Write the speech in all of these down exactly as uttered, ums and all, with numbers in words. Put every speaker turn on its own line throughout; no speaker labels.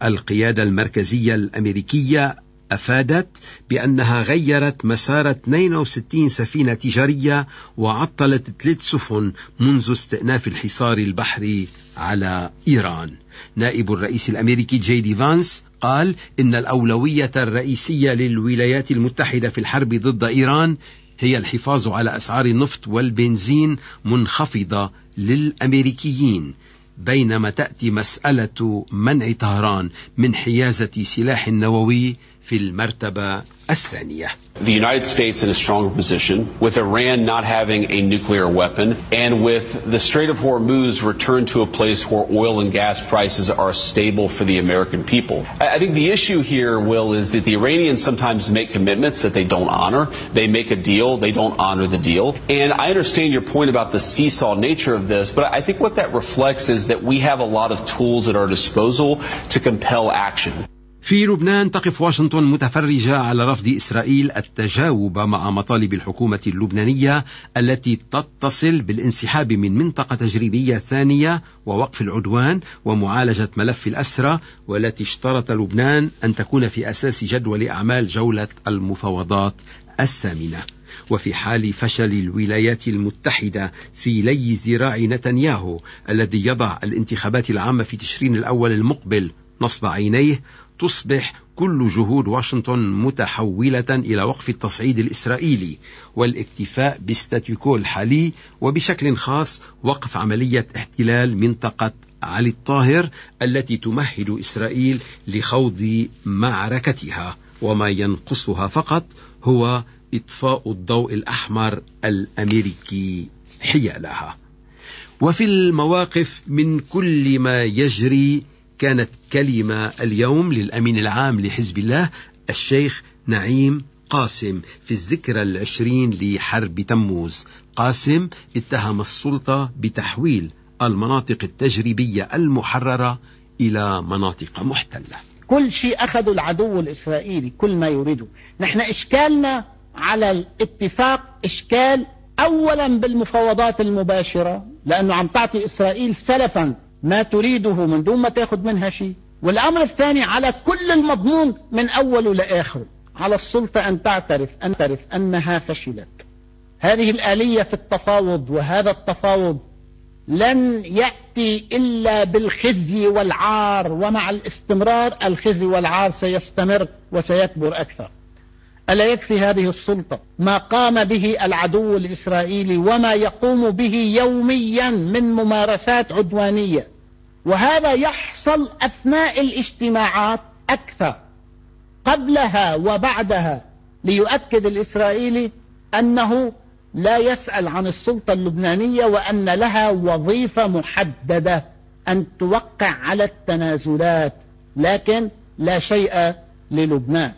القيادة المركزية الأمريكية أفادت بأنها غيرت مسار اثنين وستين سفينة تجارية وعطلت ثلاث سفن منذ استئناف الحصار البحري على إيران. نائب الرئيس الأمريكي جي دي فانس قال إن الأولوية الرئيسية للولايات المتحدة في الحرب ضد إيران هي الحفاظ على أسعار النفط والبنزين منخفضة للأمريكيين، بينما تأتي مسألة منع طهران من حيازة سلاح نووي في المرتبة الثانية.
The United States in a stronger position, with Iran not having a nuclear weapon, and with the Strait of Hormuz returned to a place where oil and gas prices are stable for the American people. I think the issue here, Will, is that the Iranians sometimes make commitments that they don't honor. They make a deal, they don't honor the deal. And I understand your point about the seesaw nature of this, but I think what that reflects is that we have a lot of tools at our disposal to compel action.
في لبنان تقف واشنطن متفرجة على رفض إسرائيل التجاوب مع مطالب الحكومة اللبنانية التي تتصل بالانسحاب من منطقة تجريبية ثانية ووقف العدوان ومعالجة ملف الأسرى، والتي اشترط لبنان أن تكون في أساس جدول أعمال جولة المفاوضات الثامنة. وفي حال فشل الولايات المتحدة في لي ذراع نتنياهو الذي يضع الانتخابات العامة في تشرين الأول المقبل نصب عينيه، تصبح كل جهود واشنطن متحولة إلى وقف التصعيد الإسرائيلي والاكتفاء بالستاتيكو الحالي، وبشكل خاص وقف عملية احتلال منطقة علي الطاهر التي تمهد إسرائيل لخوض معركتها، وما ينقصها فقط هو إطفاء الضوء الأحمر الأمريكي حيالها. وفي المواقف من كل ما يجري، كانت كلمة اليوم للأمين العام لحزب الله الشيخ نعيم قاسم في الذكرى العشرين لحرب تموز. قاسم اتهم السلطة بتحويل المناطق التجريبية المحررة إلى مناطق محتلة.
كل شيء أخذوا العدو الإسرائيلي كل ما يريده. نحن إشكالنا على الاتفاق إشكال أولا بالمفاوضات المباشرة، لأنه عم تعطي إسرائيل سلفا ما تريده من دون ما تأخذ منها شيء. والأمر الثاني على كل المضمون من أوله لآخره، على السلطة أن تعترف أن تعرف أنها فشلت. هذه الآلية في التفاوض، وهذا التفاوض لن يأتي إلا بالخزي والعار، ومع الاستمرار الخزي والعار سيستمر وسيكبر أكثر. ألا يكفي هذه السلطة ما قام به العدو الإسرائيلي وما يقوم به يوميا من ممارسات عدوانية، وهذا يحصل أثناء الاجتماعات أكثر قبلها وبعدها، ليؤكد الإسرائيلي أنه لا يسأل عن السلطة اللبنانية وأن لها وظيفة محددة أن توقع على التنازلات، لكن لا شيء للبنان.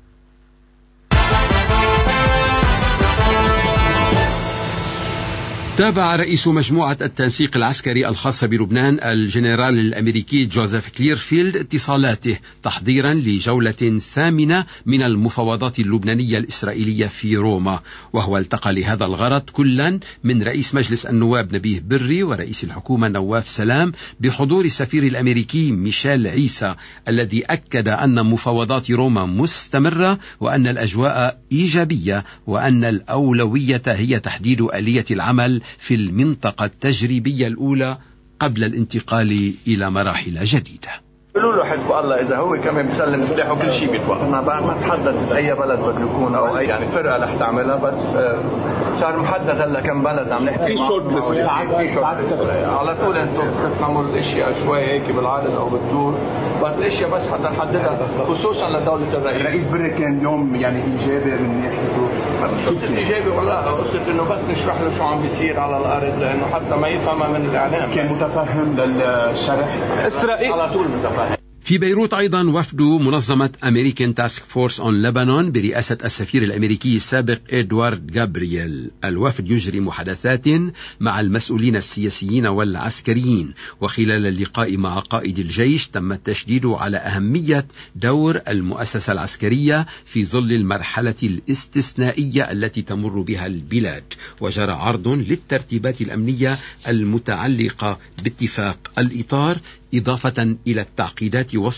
تابع رئيس مجموعة التنسيق العسكري الخاصة بلبنان الجنرال الأمريكي جوزيف كليرفيلد اتصالاته تحضيرا لجولة ثامنة من المفاوضات اللبنانية الإسرائيلية في روما، وهو التقى لهذا الغرض كلا من رئيس مجلس النواب نبيه بري ورئيس الحكومة نواف سلام بحضور السفير الأمريكي ميشيل عيسى، الذي أكد أن مفاوضات روما مستمرة وأن الأجواء إيجابية وأن الأولوية هي تحديد آلية العمل في المنطقة التجريبية الأولى قبل الانتقال إلى مراحل جديدة.
قالوا له حزب الله اذا هو كمان بيسلم سلاحه كل شيء بيتوقف، ما ما تحدد اي بلد بده يكون او اي يعني فرقه رح تعملها، بس صار محدد هلا كم بلد عم نحكي في شورت ليست. على طول انتم بتفهموا الاشياء شوي هيك بالعدد او بالطول، بس الاشياء بس حتى نحددها خصوصا لدوله الرئيس. الرئيس بري كان اليوم يعني ايجابي من ناحيته، شو ايجابي ولا قصه انه بس نشرح له شو عم بيصير على الارض، لانه حتى ما يفهمها من الاعلام. كان متفهم للشرح اسرائيل على طول متفهم.
في بيروت أيضا وفد منظمة أمريكان تاسك فورس أون لبنان برئاسة السفير الأمريكي السابق إدوارد جابرييل. الوفد يجري محادثات مع المسؤولين السياسيين والعسكريين، وخلال اللقاء مع قائد الجيش تم التشديد على أهمية دور المؤسسة العسكرية في ظل المرحلة الاستثنائية التي تمر بها البلاد، وجرى عرض للترتيبات الأمنية المتعلقة باتفاق الإطار إضافة إلى التعقيدات